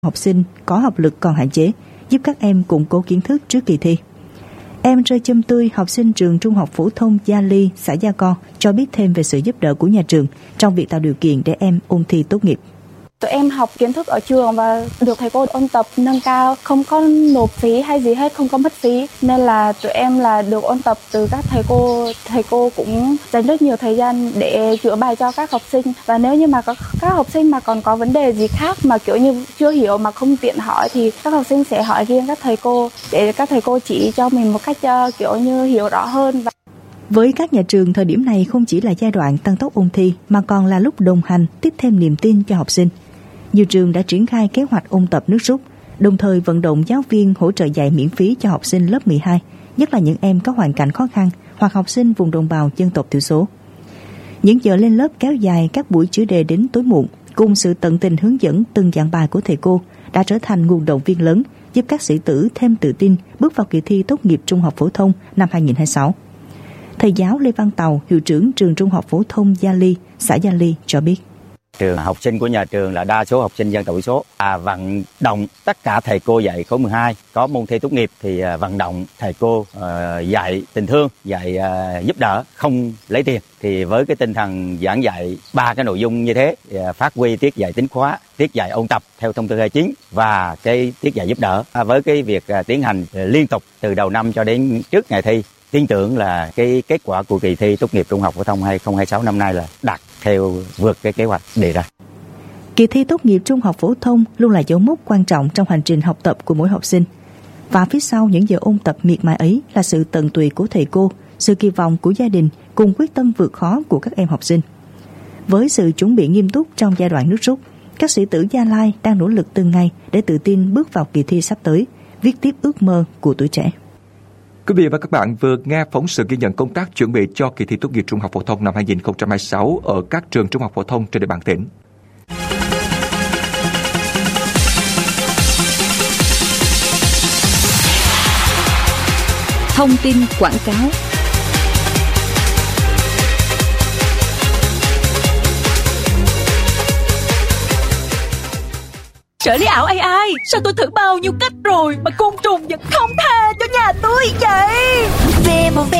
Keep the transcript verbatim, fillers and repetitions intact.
học sinh có học lực còn hạn chế, giúp các em củng cố kiến thức trước kỳ thi. Em Rơi Châm Tươi, học sinh trường Trung học phổ thông Gia Ly, xã Gia Co, cho biết thêm về sự giúp đỡ của nhà trường trong việc tạo điều kiện để em ôn thi tốt nghiệp. Tụi em học kiến thức ở trường và được thầy cô ôn tập nâng cao, không có nộp phí hay gì hết, không có mất phí. Nên là tụi em là được ôn tập từ các thầy cô. Thầy cô cũng dành rất nhiều thời gian để chữa bài cho các học sinh. Và nếu như mà có, các học sinh mà còn có vấn đề gì khác mà kiểu như chưa hiểu mà không tiện hỏi thì các học sinh sẽ hỏi riêng các thầy cô để các thầy cô chỉ cho mình một cách uh, kiểu như hiểu rõ hơn. Và với các nhà trường, thời điểm này không chỉ là giai đoạn tăng tốc ôn thi mà còn là lúc đồng hành, tiếp thêm niềm tin cho học sinh. Nhiều trường đã triển khai kế hoạch ôn tập nước rút, đồng thời vận động giáo viên hỗ trợ dạy miễn phí cho học sinh lớp mười hai, nhất là những em có hoàn cảnh khó khăn hoặc học sinh vùng đồng bào dân tộc thiểu số. Những giờ lên lớp kéo dài, các buổi chữa đề đến tối muộn, cùng sự tận tình hướng dẫn từng dạng bài của thầy cô đã trở thành nguồn động viên lớn giúp các sĩ tử thêm tự tin bước vào kỳ thi tốt nghiệp trung học phổ thông năm hai không hai sáu. Thầy giáo Lê Văn Tàu, hiệu trưởng trường Trung học phổ thông Gia Ly, xã Gia Ly cho biết. Trường học sinh của nhà trường là đa số học sinh dân tộc thiểu số, à, vận động tất cả thầy cô dạy khối mười hai có môn thi tốt nghiệp thì à, vận động thầy cô uh, dạy tình thương, dạy uh, giúp đỡ, không lấy tiền. Thì với cái tinh thần giảng dạy ba cái nội dung như thế, thì, uh, phát huy tiết dạy tính khóa, tiết dạy ôn tập theo thông tư hai mươi chín và cái tiết dạy giúp đỡ, à, với cái việc uh, tiến hành uh, liên tục từ đầu năm cho đến trước ngày thi. Tin tưởng là cái kết quả của kỳ thi tốt nghiệp trung học phổ thông hai không hai sáu năm nay là đạt theo vượt cái kế hoạch đề ra. Kỳ thi tốt nghiệp trung học phổ thông luôn là dấu mốc quan trọng trong hành trình học tập của mỗi học sinh. Và phía sau những giờ ôn tập miệt mài ấy là sự tận tụy của thầy cô, sự kỳ vọng của gia đình cùng quyết tâm vượt khó của các em học sinh. Với sự chuẩn bị nghiêm túc trong giai đoạn nước rút, các sĩ tử Gia Lai đang nỗ lực từng ngày để tự tin bước vào kỳ thi sắp tới, viết tiếp ước mơ của tuổi trẻ. Quý vị và các bạn vừa nghe phóng sự ghi nhận công tác chuẩn bị cho kỳ thi tốt nghiệp trung học phổ thông năm hai không hai sáu ở các trường trung học phổ thông trên địa bàn tỉnh. Thông tin quảng cáo. Trợ lý ảo a i, sao tôi thử bao nhiêu cách rồi mà côn trùng vẫn không tha cho nhà tôi vậy? Về một